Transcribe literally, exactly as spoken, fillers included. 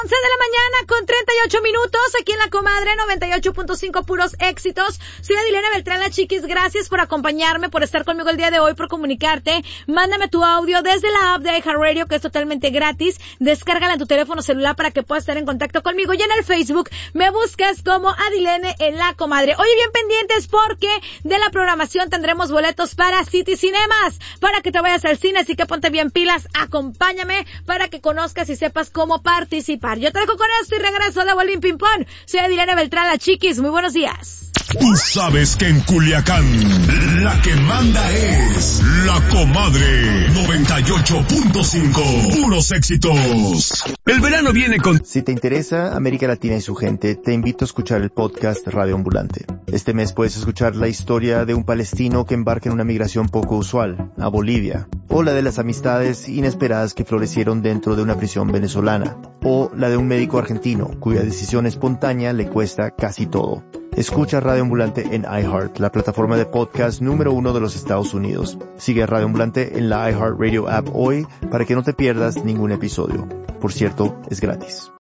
once de la mañana con treinta y ocho minutos, aquí en La Comadre, noventa y ocho punto cinco, puros éxitos. Soy Adilena Beltrán, la Chiquis. Gracias por acompañarme, por estar conmigo el día de hoy, por comunicarte. Mándame tu audio desde la app de iHeartRadio, que es totalmente gratis. Descárgala en tu teléfono celular para que puedas estar en contacto conmigo. Y en el Facebook me buscas como Adilene en La Comadre. Oye, bien pendientes porque de la programación tendremos boletos para City Cinemas, para que te vayas al cine, así que ponte bien pilas, acompáñame para que conozcas y sepas cómo participar. Yo te dejo con esto y regreso de Bolín Ping Pong. Soy Adilena Beltrán, la Chiquis. Muy buenos días. Tú sabes que en Culiacán la que manda es La Comadre noventa y ocho punto cinco. Puros éxitos. El verano viene con... Si te interesa América Latina y su gente, te invito a escuchar el podcast Radio Ambulante. Este mes puedes escuchar la historia de un palestino que embarca en una migración poco usual, a Bolivia, o la de las amistades inesperadas que florecieron dentro de una prisión venezolana, o la de un médico argentino cuya decisión espontánea le cuesta casi todo. Escucha Radio Ambulante en iHeart, la plataforma de podcast número uno de los Estados Unidos. Sigue a Radio Ambulante en la iHeartRadio app hoy para que no te pierdas ningún episodio. Por cierto, es gratis.